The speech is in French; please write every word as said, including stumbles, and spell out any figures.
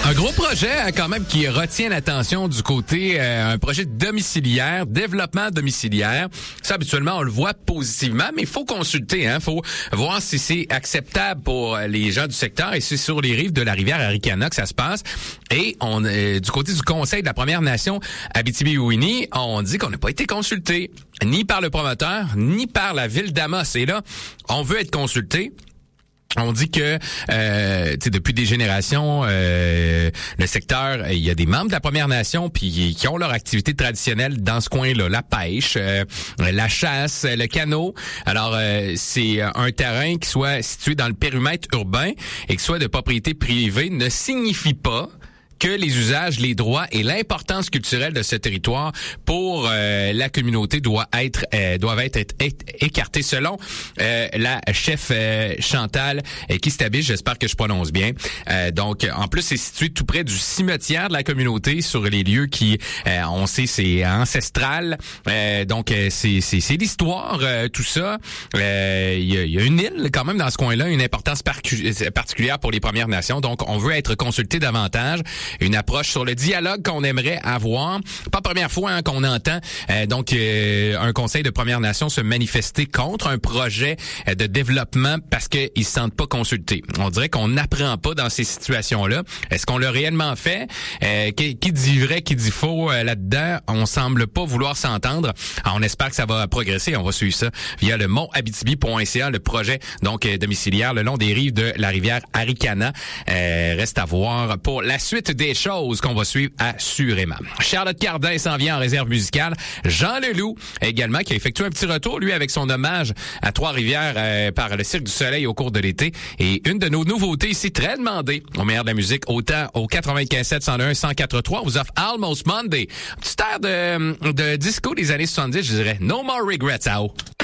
Un gros projet hein, quand même qui retient l'attention du côté, euh, un projet domiciliaire, développement domiciliaire. Ça, habituellement, on le voit positivement, mais il faut consulter, il hein, faut voir si c'est acceptable pour les gens du secteur et c'est sur les rives de la rivière Aricana que ça se passe. Et on, euh, du côté du Conseil de la Première Nation Abitibi-Ouini, on dit qu'on n'a pas été consulté, ni par le promoteur, ni par la ville d'Amos. Et là, on veut être consulté. On dit que euh, tu sais, depuis des générations, euh, le secteur, il y a des membres de la Première Nation puis qui ont leur activité traditionnelle dans ce coin-là, la pêche, euh, la chasse, le canot. Alors euh, c'est un terrain qui soit situé dans le périmètre urbain et qui soit de propriété privée ne signifie pas que les usages, les droits et l'importance culturelle de ce territoire pour euh, la communauté doit être euh, doivent être, être, être écartés selon euh, la chef euh, Chantal euh, Kistabiche, j'espère que je prononce bien. Euh, donc en plus c'est situé tout près du cimetière de la communauté sur les lieux qui euh, on sait c'est ancestral. Euh, donc euh, c'est c'est c'est l'histoire euh, tout ça. Euh, il y, a, y a une île quand même dans ce coin-là, une importance particulière pour les Premières Nations. Donc on veut être consulté davantage. Une approche sur le dialogue qu'on aimerait avoir. Pas première fois hein, qu'on entend euh, donc euh, un conseil de Première Nation se manifester contre un projet euh, de développement parce qu'ils se sentent pas consultés. On dirait qu'on n'apprend pas dans ces situations-là. Est-ce qu'on l'a réellement fait? Euh, qui, qui dit vrai, qui dit faux euh, là-dedans? On semble pas vouloir s'entendre. Alors, on espère que ça va progresser. On va suivre ça via le mont abitibi point c a, le projet donc euh, domiciliaire le long des rives de la rivière Aricana. Euh, reste à voir pour la suite des choses qu'on va suivre assurément. Charlotte Cardin s'en vient en réserve musicale. Jean Leloup également qui a effectué un petit retour lui avec son hommage à Trois-Rivières euh, par le Cirque du Soleil au cours de l'été. Et une de nos nouveautés ici très demandée au meilleur de la musique autant au quatre-vingt-quinze sept cent un cent quatre trois vous offre Almost Monday. Petit air de, de disco des années soixante-dix, je dirais. No More Regrets, out.